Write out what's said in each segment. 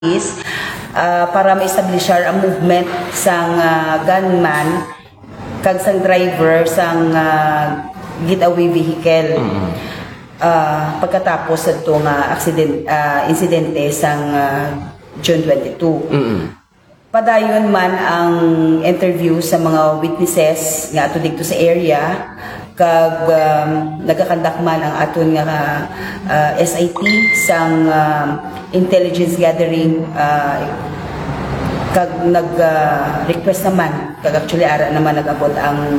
is para ma-establishar ang movement sang gunman kag sang driver sang getaway vehicle. Pagkatapos adto nga insidente sang June 22. Padayon man ang interview sa mga witnesses nga ato dito sa area kag nagakandak man ang aton nga SIT sang intelligence gathering kag nag-request naman kag actually ara naman nag-abot ang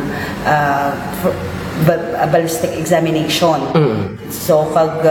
ballistic examination. So kag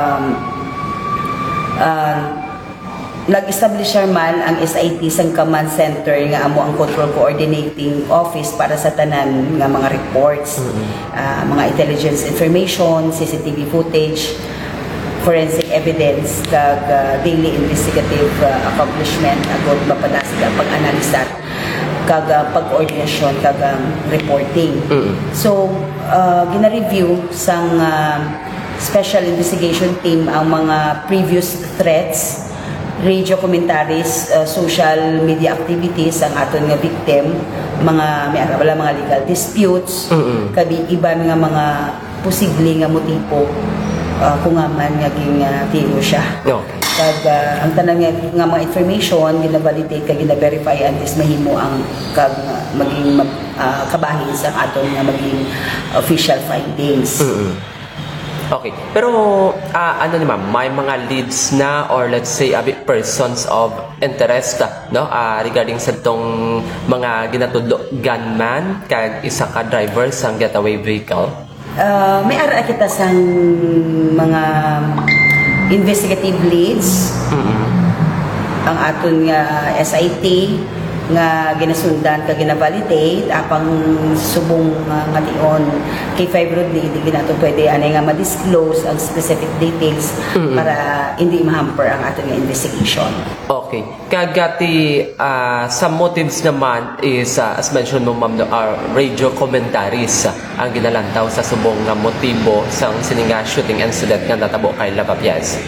nag-establish man ang SIT sang command center nga amo ang control coordinating office para sa tanan nga mga reports, mga intelligence information, CCTV footage, forensic evidence kag daily investigative accomplishment agod mapadasig ang pag-analisar kag pag-coordinasyon kag reporting. So gina-review sang special investigation team ang mga previous threats, radio commentaries, social media activities ang aton nga victim, mga legal disputes, kabi iba nga mga posible nga motibo kung nga man naging tiro siya. Okay. Kag ang tanan nga mga information gina-validate kag gina-verify antes mahimo ang kag maging kabahin sa aton nga maging official findings. Okay. Pero ano ni ma'am, may mga leads na or let's say persons of interest no regarding sa tong mga ginatudlo gunman kag isa ka driver sang getaway vehicle? May ara kita sang mga investigative leads. Ang aton nga SIT nga ginasundan kag gina-validate apang subong nga tion kay 5 road di ginato pwede anay nga ma-disclose ang specific details para hindi ma-hamper ang aton nga investigation. Okay. Kagati sa motives naman is as mentioned mo ma'am radio commentaries ang ginalantaw sa subong nga motibo sang sininga shooting incident nga natabo kay Lavapiés.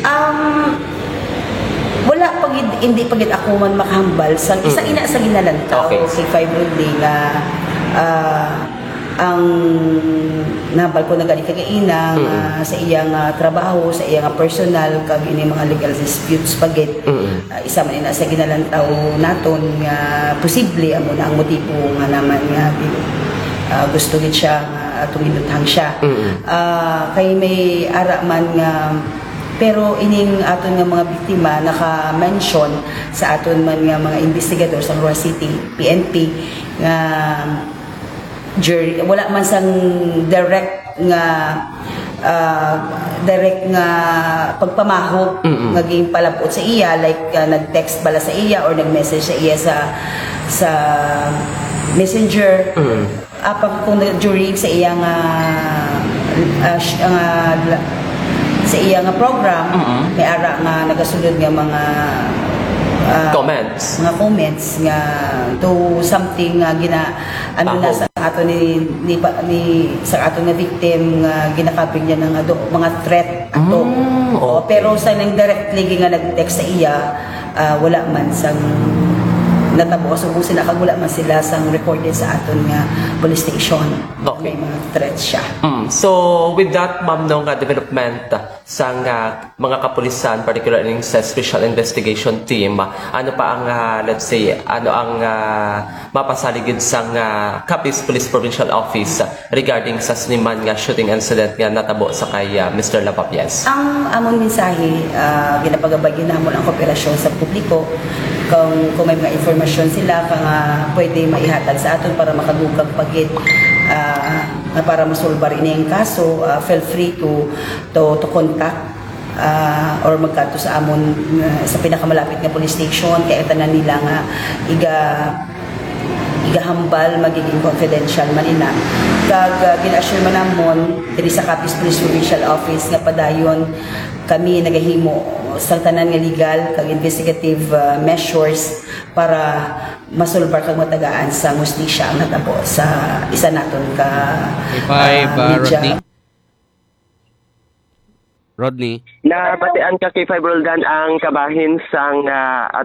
Wala pag hindi pagit ako man makahambal sang isa ina sa ginalantaw si 5 Rudy nga ang nabal ko nagali kagaina sa iyang trabaho, sa iyang personal kag ini mga legal disputes pagit isa man ina sa ginalantaw naton nga posible amo na ang motibo nga naman nga gusto gid siya atong inuthang siya. Kay may ara man nga pero ining aton nga mga biktima naka-mention sa aton man nga mga investigador sa Roa City PNP nga jury wala man sang direct nga pagpamahog naging palabot sa iya like nag-text bala sa iya or nag-message sa iya sa messenger apang kung jury sa iya sa iya nga program may ara nga nagasulod nga mga comments nga to something nga na sa ato ni sa ato nga victim nga ginakaping niya ng mga threat ato. Pero sa nang directly nga nag-text sa iya wala man sang natabo so kung sila kagula man sila sang recorded sa aton nga police station. Okay. May mga threats siya. So with that ma'am no nga development sa mga kapulisan particularly sa special investigation team ano pa ang let's say ano ang mapasaligid sang Capiz Police Provincial Office regarding sa siniman nga shooting incident nga natabo sa kay Mr. Lavapiés? Ang amon mensahe ginapagabay namon ang kooperasyon sa publiko kung may mga informasyon sila nga pwede maihatag sa aton para makadugag pagit para masolbar ini ang kaso, feel free to contact or magkanto sa amon sa pinakamalapit nga police station kaya tanan nila nga igahambal magiging confidential man ina kag gina-assure man namon diri sa Capiz Police Provincial Office nga padayon kami nagahimo sa tanan nga legal kag investigative measures para masolbar kag matagaan sa hustisya ang natabo sa isa naton ka media. Rodney. Nabatian ka kay Five Roldan ang kabahin sang